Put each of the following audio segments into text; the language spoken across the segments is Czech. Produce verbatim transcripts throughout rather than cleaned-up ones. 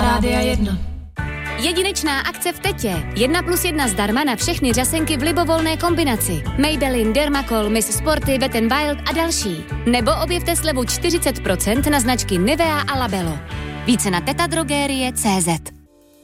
a Rádia jedna. Jedinečná akce v Tetě. Jedna plus jedna zdarma na všechny řasenky v libovolné kombinaci. Maybelline, Dermacol, Miss Sporty, Wet n Wild a další. Nebo objevte slevu čtyřicet procent na značky Nivea a Labello. Více na tetadrogerie tečka cé zet.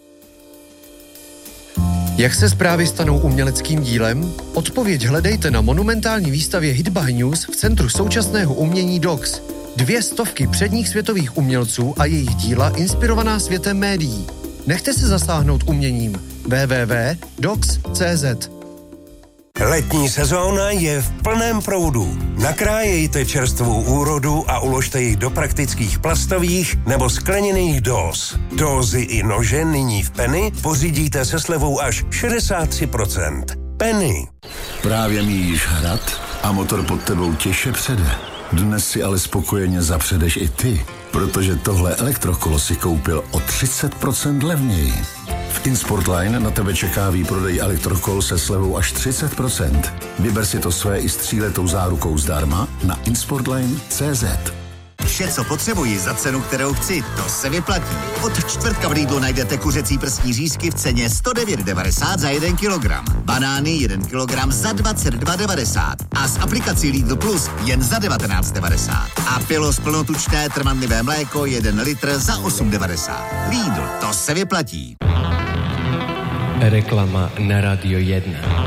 Jak se zprávy stanou uměleckým dílem? Odpověď hledejte na monumentální výstavě Hit by News v Centru současného umění D O X. Dvě stovky předních světových umělců a jejich díla inspirovaná světem médií. Nechte se zasáhnout uměním. w w w tečka dox tečka cé zet. Letní sezóna je v plném proudu. Nakrájejte čerstvou úrodu a uložte ji do praktických plastových nebo skleněných dóz. Dózy i nože nyní v Penny pořídíte se slevou až šedesát tři procent. Penny. Právě míjíš hrad a motor pod tebou těžce přede. Dnes si ale spokojeně zapředeš i ty, protože tohle elektrokolo si koupil o třicet procent levněji. V InSportline na tebe čeká výprodej elektrokol se slevou až třicet procent. Vyber si to své i s tříletou zárukou zdarma na insportline tečka cé zet. Vše, co potřebuji za cenu, kterou chci, to se vyplatí. Od čtvrtka v Lidlu najdete kuřecí prsní řízky v ceně sto devět devadesát za jeden kilogram. Banány jeden kilogram za dvacet dva devadesát. A s aplikací Lidl Plus jen za devatenáct devadesát. A Pilos plnotučné trvanlivé mléko jeden litr za osm devadesát. Lidl, to se vyplatí. Reklama na Rádio jedna.